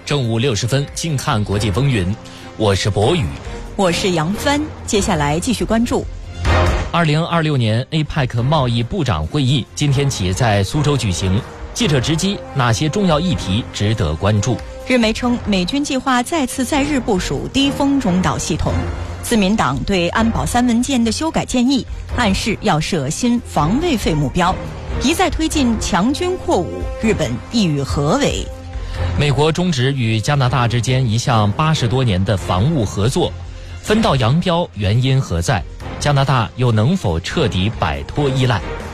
正午60分，静看国际风云。我是博宇， 我是杨帆。接下来继续关注。 2026年 APEC 贸易部长会议今天起在苏州举行。记者直击哪些重要议题值得关注？ 日媒称，美军计划再次在日部署低风中导系统。自民党对安保3文件的修改建议，暗示要设新防卫费目标。一再推进强军扩武，日本意欲何为？ 美国终止与加拿大之间一项80多年的防务合作，分道扬镳，原因何在？加拿大又能否彻底摆脱依赖？